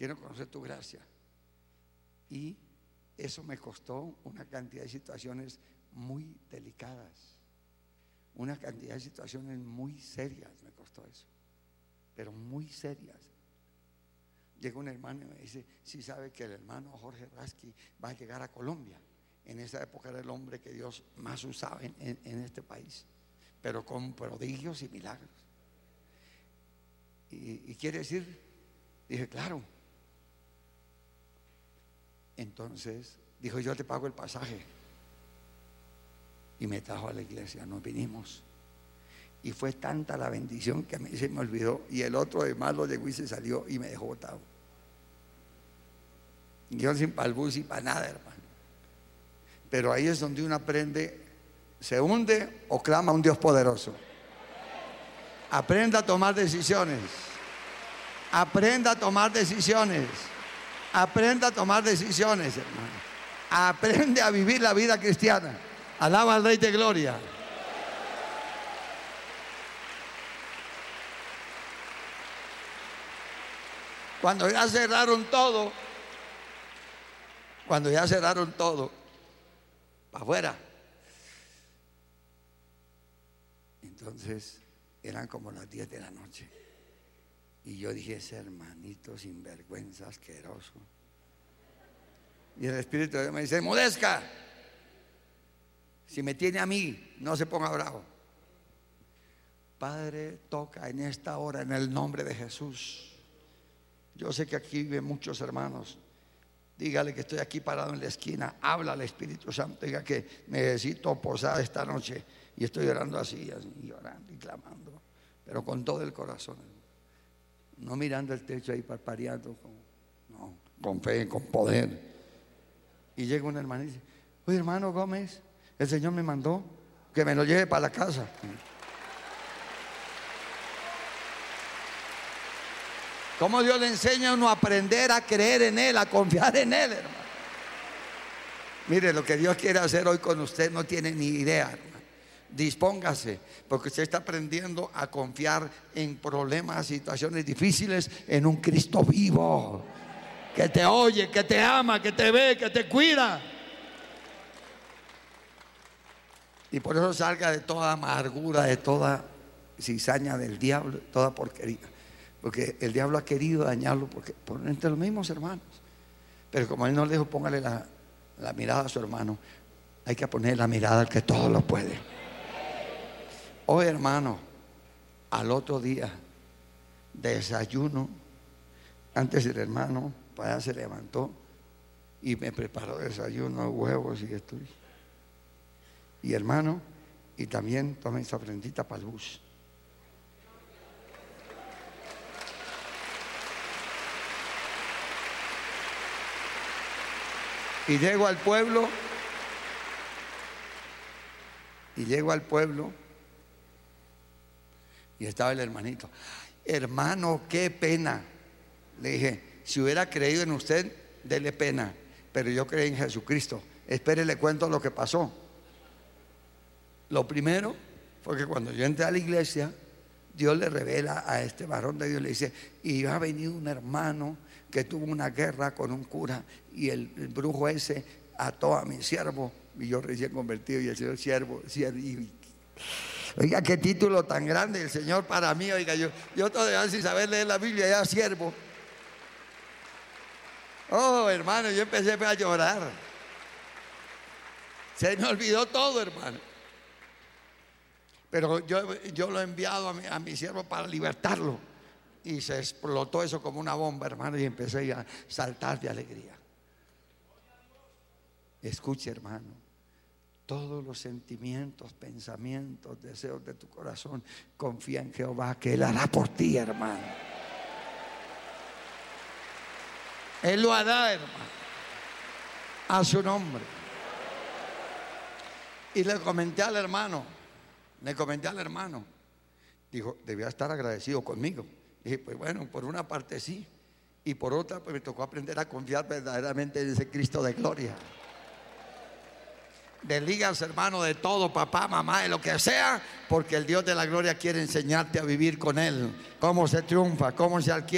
quiero conocer tu gracia. Y eso me costó una cantidad de situaciones muy delicadas, una cantidad de situaciones muy serias me costó eso, pero muy serias. Llega un hermano y me dice: sí sabe que el hermano Jorge Rasky va a llegar a Colombia. En esa época era el hombre que Dios más usaba en este país, pero con prodigios y milagros. ¿Y quiere decir? Dije: claro. Entonces dijo: yo te pago el pasaje. Y me trajo a la iglesia, nos vinimos. Y fue tanta la bendición que a mí se me olvidó. Y el otro además lo llegó y se salió y me dejó botado. Yo sin palbus y para nada, hermano. Pero ahí es donde uno aprende, se hunde o clama a un Dios poderoso. Aprenda a tomar decisiones. Aprenda a tomar decisiones. Aprenda a tomar decisiones, hermano. Aprende a vivir la vida cristiana. Alaba al Rey de Gloria. Cuando ya cerraron todo, para afuera, entonces eran como las 10 de la noche. Y yo dije: ese hermanito sinvergüenza, asqueroso. Y el Espíritu de Dios me dice: Mudezca, si me tiene a mí, no se ponga bravo. Padre, toca en esta hora en el nombre de Jesús. Yo sé que aquí viven muchos hermanos. Dígale que estoy aquí parado en la esquina. Habla al Espíritu Santo. Diga que necesito posada esta noche. Y estoy orando así, llorando y clamando, pero con todo el corazón. No mirando el techo ahí parpadeando, no, con fe, con poder. Y llega un hermano y dice: oye, hermano Gómez, el Señor me mandó que me lo lleve para la casa. ¿Cómo Dios le enseña a uno a aprender a creer en Él, a confiar en Él, hermano? Mire, lo que Dios quiere hacer hoy con usted no tiene ni idea, hermano. Dispóngase, porque usted está aprendiendo a confiar en problemas, situaciones difíciles, en un Cristo vivo, que te oye, que te ama, que te ve, que te cuida. Y por eso salga de toda amargura, de toda cizaña del diablo, toda porquería. Porque el diablo ha querido dañarlo por entre los mismos hermanos. Pero como él no le dijo: póngale la mirada a su hermano, hay que poner la mirada al que todo lo puede. Hoy, hermano, al otro día, desayuno. Antes el hermano para allá se levantó y me preparó desayuno, huevos y esto. Y hermano, y también tomé esa prendita para el bus. Y llego al pueblo. Y estaba el hermanito. Hermano, qué pena. Le dije: si hubiera creído en usted, dele pena, pero yo creí en Jesucristo. Espere, le cuento lo que pasó. Lo primero fue que cuando yo entré a la iglesia, Dios le revela a este varón de Dios, le dice: y ha venido un hermano que tuvo una guerra con un cura, y el brujo ese ató a mi siervo. Y yo recién convertido, y el Señor siervo. Oiga, qué título tan grande el Señor para mí. Oiga, yo todavía sin saber leer la Biblia, ya siervo. Oh, hermano, yo empecé a llorar. Se me olvidó todo, hermano. Pero yo lo he enviado a mi siervo para libertarlo. Y se explotó eso como una bomba, hermano, y empecé a saltar de alegría. Escuche, hermano, todos los sentimientos, pensamientos, deseos de tu corazón, confía en Jehová, que Él hará por ti, hermano. Él lo hará, hermano, a su nombre. Y le comenté al hermano, dijo: debía estar agradecido conmigo. Dije: pues bueno, por una parte sí, y por otra pues me tocó aprender a confiar verdaderamente en ese Cristo de gloria. Delígase, hermano, de todo, papá, mamá, de lo que sea, porque el Dios de la gloria quiere enseñarte a vivir con Él, cómo se triunfa, cómo se adquiere.